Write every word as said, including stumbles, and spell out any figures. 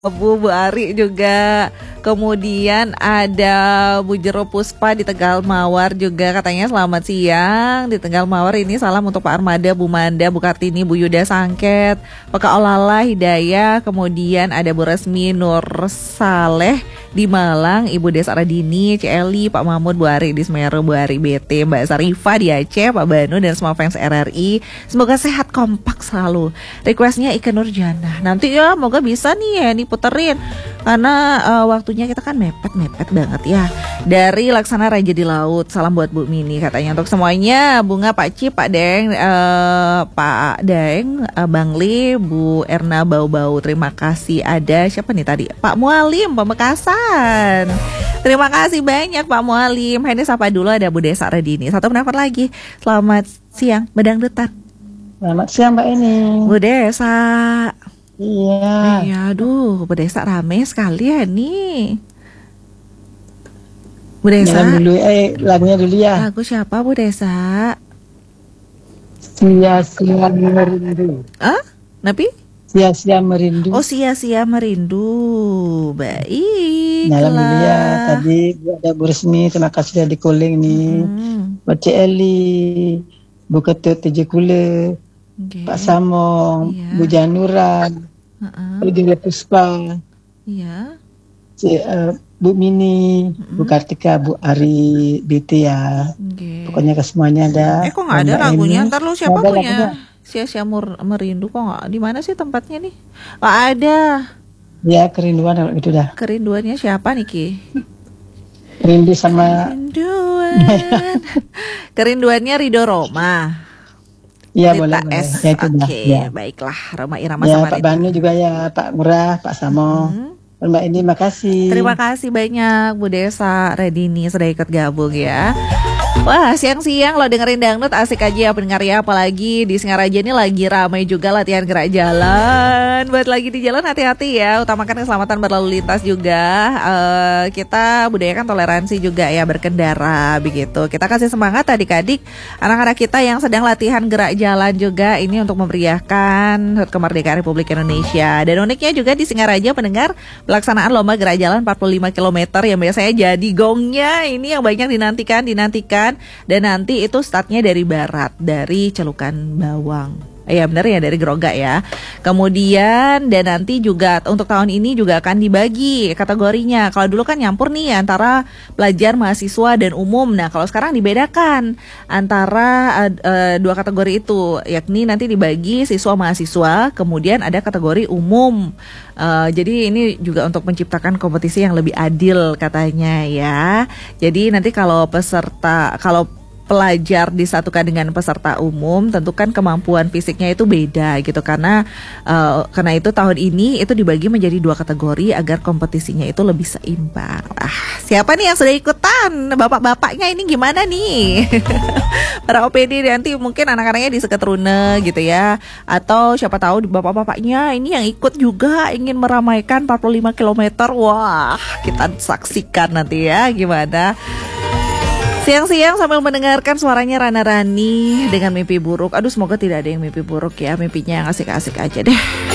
Bu, Bu Ari juga. Kemudian ada Bu Jero Puspa di Tegal Mawar juga, katanya selamat siang di Tegal Mawar. Ini salam untuk Pak Armada, Bu Manda, Bu Kartini, Bu Yuda Sangket, Pak Olala Hidayah. Kemudian ada Bu Resmi Nur Saleh di Malang, Ibu Des Aradini, C Eli, Pak Mahmud, Bu Ari di Semeru, Bu Ari B T, Mbak Sarifah di Aceh, Pak Banu dan semua fans R R I. Semoga sehat, kompak selalu. Requestnya Ika Nurjana. Nanti ya moga bisa nih ya diputerin, karena uh, waktunya kita kan mepet-mepet banget ya. Dari Laksana Raja di Laut, salam buat Bu Mini katanya untuk semuanya. Bunga, Pak Cip, Pak Deng, uh, Pak Deng, uh, Bang Li, Bu Erna Bau-Bau. Terima kasih. Ada siapa nih tadi? Pak Mualim, Pamekasan. Terima kasih banyak Pak Mualim. Ini sapa dulu ada Bu Desa Radini. Satu pendapat lagi. Selamat siang, Bedang Detar. Selamat siang Mbak ini. Bu Desa. Iya. Iya, aduh, Bu Desa rame sekali ya nih. Bu Desa. Nyanyi dulu, eh lagunya dulu ya. Lagu siapa Bu Desa? Sia-sia merindu. Ah, Nabi? Sia-sia merindu. Oh, sia-sia merindu. Baik. Nyalam dulu ya. Tadi ada Bu Resmi, terima kasih sudah di calling nih. Hmm. Buat C Eli, Bu Ketut T J Kule, Okay. Pak Samong, Iya. Bu Januran, Uh-uh. Bu Jero Puspa, Iya. C, uh, Bu Mini, mm-hmm. Bu Kartika, Bu Ari B T ya. Okay. Pokoknya ke semuanya ada. Eh kok nggak ada lagunya? Ntar lu siapa ada punya? lagunya. Sia-sia mur- merindu kok nggak? Di mana sih tempatnya nih? Nggak ada. Ya kerinduan kalau gitu dah. Kerinduannya siapa nih Ki? Rindu sama Kerinduan. Kerinduannya Ridho Roma. Iya Rita boleh, S. boleh. Ya, itu dah. Oke, Ya. baiklah. Roma Irama Ya sama Pak Rita. Banu juga ya, Pak Murah, Pak Samo. Hmm. Mbak ini makasih. Terima kasih banyak Bu Desa Redini sudah ikut gabung ya. Wah, siang-siang lo dengerin dangdut asik aja ya pendengar ya. Apalagi di Singaraja ini lagi ramai juga latihan gerak jalan. Buat lagi di jalan hati-hati ya, utamakan keselamatan berlalu lintas juga. uh, Kita budayakan toleransi juga ya berkendara begitu. Kita kasih semangat adik-adik, anak-anak kita yang sedang latihan gerak jalan juga. Ini untuk memeriahkan H U T Kemerdekaan Republik Indonesia. Dan uniknya juga di Singaraja pendengar, pelaksanaan lomba gerak jalan empat puluh lima kilometer yang biasanya jadi gongnya. Ini yang banyak dinantikan, dinantikan. Dan nanti itu startnya dari barat, dari Celukan Bawang. Iya benar ya, dari Grogak ya. Kemudian dan nanti juga untuk tahun ini juga akan dibagi kategorinya. Kalau dulu kan nyampur nih antara pelajar, mahasiswa dan umum. Nah kalau sekarang dibedakan antara uh, uh, dua kategori itu, yakni nanti dibagi siswa mahasiswa, kemudian ada kategori umum. Uh, jadi ini juga untuk menciptakan kompetisi yang lebih adil katanya ya. Jadi nanti kalau peserta, kalau pelajar disatukan dengan peserta umum, tentu kan kemampuan fisiknya itu beda gitu, karena uh, karena itu tahun ini itu dibagi menjadi dua kategori agar kompetisinya itu lebih seimbang. Ah, siapa nih yang sudah ikutan? Bapak-bapaknya ini gimana nih? Para O P D nanti mungkin anak-anaknya di Seketrune gitu ya, atau siapa tahu bapak-bapaknya ini yang ikut juga ingin meramaikan empat puluh lima kilometer. Wah, kita saksikan nanti ya gimana. Siang-siang sambil mendengarkan suaranya Rana Rani dengan Mimpi Buruk. Aduh semoga tidak ada yang mimpi buruk ya, mimpinya yang asik-asik aja deh.